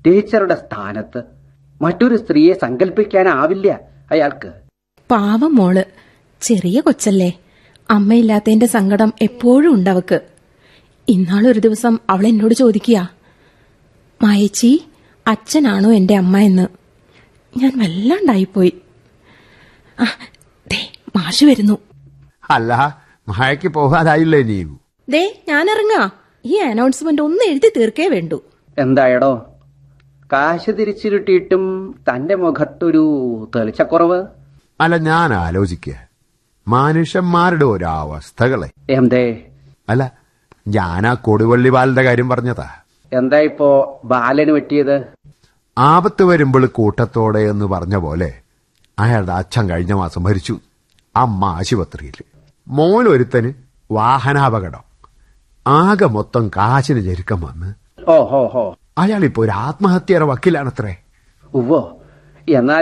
ടീച്ചറുടെ സ്ഥാനത്ത് മറ്റൊരു സ്ത്രീയെ സങ്കല്പിക്കാനാവില്ല അയാൾക്ക്. പാവം മോള്, ചെറിയ കൊച്ചല്ലേ. അമ്മയില്ലാത്തതിന്റെ സങ്കടം എപ്പോഴും ഉണ്ടവക്ക്. ഇന്നാളൊരു ദിവസം അവൾ എന്നോട് ചോദിക്കുക, മായേച്ചി, അച്ഛനാണോ എന്റെ അമ്മ എന്ന്. ഞാൻ വല്ലാണ്ടായിപ്പോയി. മാഷ് വരുന്നു. അല്ല, മഴയ്ക്ക് പോകാനായില്ലേ നീയും? ഞാനിറങ്ങാ. ഈ അനൗൺസ്മെന്റ് ഒന്ന് എഴുതി തീർക്കേ വേണ്ടു. എന്തായടോ, കാശ് തിരിച്ചു കിട്ടിയിട്ടും തന്റെ മുഖത്തൊരു തെളിച്ചക്കുറവ്? അല്ല, ഞാൻ ആലോചിക്കുക, മനുഷ്യന്മാരുടെ ഓരോ അവസ്ഥകളെ. എന്തേ? അല്ല, ഞാനാ കൊടുവള്ളി ബാലന്റെ കാര്യം പറഞ്ഞതാ. എന്താ ഇപ്പോ ബാലന് പറ്റിയത്? ആപത്ത് വരുമ്പോൾ കൂട്ടത്തോടെ എന്ന് പറഞ്ഞ പോലെ അയാളുടെ അച്ഛൻ കഴിഞ്ഞ മാസം മരിച്ചു. അമ്മ ആശുപത്രിയിൽ. മോനൊരുത്തന് വാഹനാപകടം. ആകെ മൊത്തം കാശിന് ഞെരുക്കം വന്ന് ഓഹോ, അയാളിപ്പോ ഒരു ആത്മഹത്യയുടെ വക്കീലാണത്രേ. ഉവ്വോ. എന്നാൽ